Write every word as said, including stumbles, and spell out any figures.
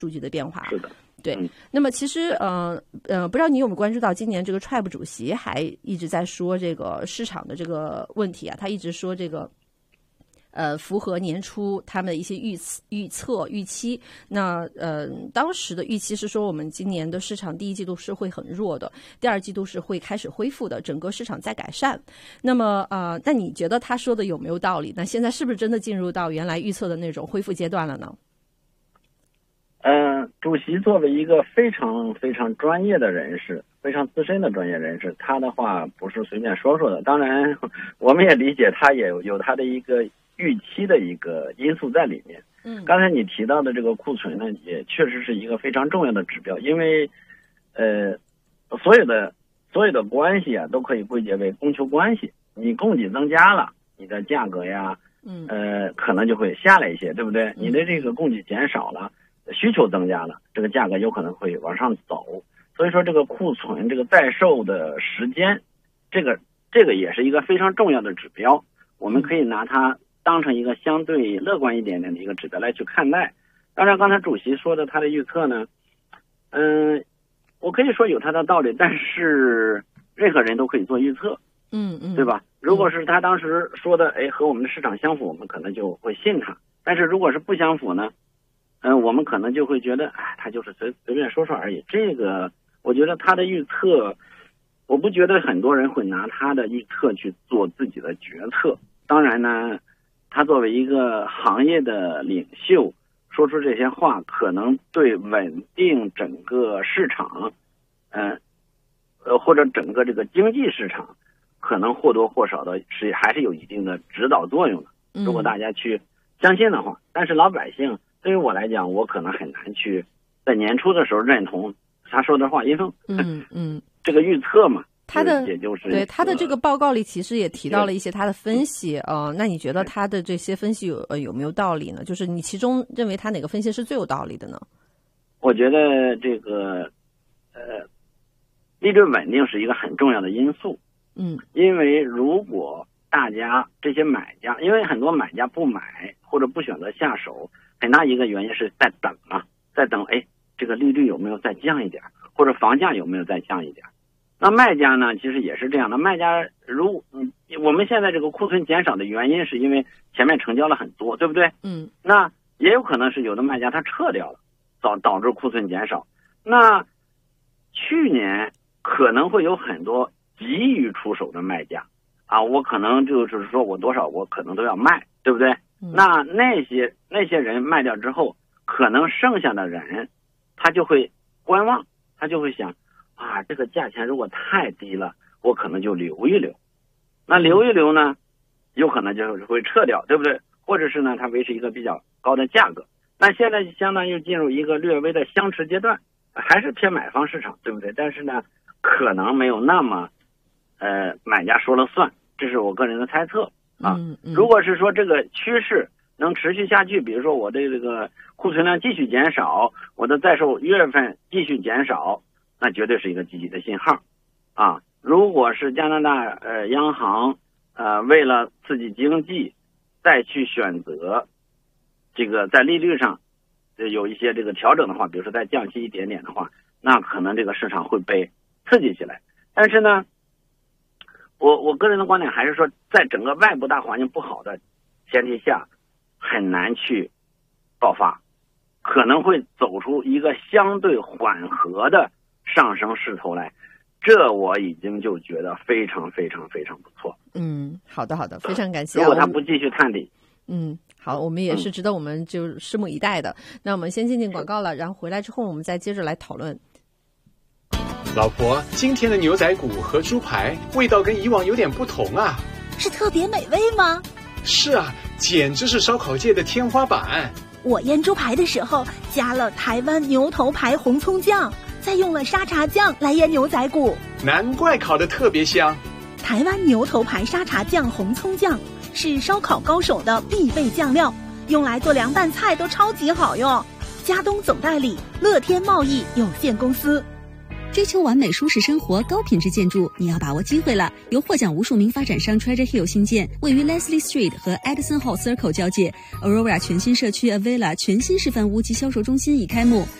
数据的变化。 是的。 对，那么其实呃呃，不知道你有没有关注到，今年这个 Tribe 主席还一直在说这个市场的这个问题啊，他一直说这个呃符合年初他们的一些预预测预期。那呃当时的预期是说，我们今年的市场第一季度是会很弱的，第二季度是会开始恢复的，整个市场在改善。那么呃，那你觉得他说的有没有道理？那现在是不是真的进入到原来预测的那种恢复阶段了呢？ 嗯、呃，主席作为一个非常非常专业的人士，非常资深的专业人士，他的话不是随便说说的。当然，我们也理解他也有有他的一个预期的一个因素在里面。嗯，刚才你提到的这个库存呢，也确实是一个非常重要的指标，因为呃，所有的所有的关系啊，都可以归结为供求关系。你供给增加了，你的价格呀，嗯，呃，可能就会下来一些，对不对？你的这个供给减少了。需求增加了，这个价格有可能会往上走，所以说这个库存这个在售的时间，这个这个也是一个非常重要的指标，我们可以拿它当成一个相对乐观一点点的一个指标来去看待。当然，刚才主席说的他的预测呢，嗯，我可以说有他的道理，但是任何人都可以做预测，嗯嗯，对吧？如果是他当时说的，哎，和我们的市场相符，我们可能就会信他；但是如果是不相符呢？嗯、呃，我们可能就会觉得，哎，他就是随随便说说而已。这个，我觉得他的预测，我不觉得很多人会拿他的预测去做自己的决策。当然呢，他作为一个行业的领袖，说出这些话，可能对稳定整个市场，呃，呃或者整个这个经济市场，可能或多或少的是还是有一定的指导作用的。如果大家去相信的话，但是老百姓。对于我来讲，我可能很难去在年初的时候认同他说的话，因为嗯嗯，这个预测嘛， 他的也就是对他的这个报告里其实也提到了一些他的分析啊、呃。那你觉得他的这些分析有呃有没有道理呢？就是你其中认为他哪个分析是最有道理的呢？ 我觉得这个呃，利率稳定是一个很重要的因素。嗯，因为如果大家这些买家，因为很多买家不买或者不选择下手。很大一个原因是在等啊，在等，哎，这个利率有没有再降一点，或者房价有没有再降一点？那卖家呢，其实也是这样的。卖家如嗯，我们现在这个库存减少的原因，是因为前面成交了很多，对不对？嗯。那也有可能是有的卖家他撤掉了，导导致库存减少。那去年可能会有很多急于出手的卖家啊，我可能就是说我多少我可能都要卖，对不对？那那些那些人卖掉之后，可能剩下的人，他就会观望，他就会想，啊，这个价钱如果太低了，我可能就留一留。那留一留呢，有可能就会撤掉，对不对？或者是呢，它维持一个比较高的价格。那现在相当于进入一个略微的相持阶段，还是偏买方市场，对不对？但是呢，可能没有那么，呃，买家说了算，这是我个人的猜测。啊，如果是说这个趋势能持续下去，比如说我的这个库存量继续减少，我的在售月份继续减少，那绝对是一个积极的信号。啊，如果是加拿大呃央行呃为了刺激经济，再去选择这个在利率上有一些这个调整的话，比如说再降息一点点的话，那可能这个市场会被刺激起来。但是呢，我我个人的观点还是说，在整个外部大环境不好的前提下，很难去爆发，可能会走出一个相对缓和的上升势头来，这我已经就觉得非常非常非常不错。 嗯，好的好的，非常感谢。 如果他不继续探底， 嗯，好，我们也是值得我们就拭目以待的。嗯、那我们先进进广告了，然后回来之后我们再接着来讨论。 老婆，今天的牛仔骨和猪排味道跟以往有点不同啊。 是特别美味吗？ 是啊，简直是烧烤界的天花板。 我腌猪排的时候加了台湾牛头牌红葱酱，再用了沙茶酱来腌牛仔骨， 难怪烤得特别香。 台湾牛头牌沙茶酱红葱酱是烧烤高手的必备酱料，用来做凉拌菜都超级好用。佳东总代理乐天贸易有限公司。 追求完美舒适生活、高品质建筑，你要把握机会了！由获奖无数名发展商 Treasure Hill 新建，位于 Leslie Street 和 Edison Hall Circle 交界 ，Aurora 全新社区 Avila 全新示范屋及销售中心已开幕。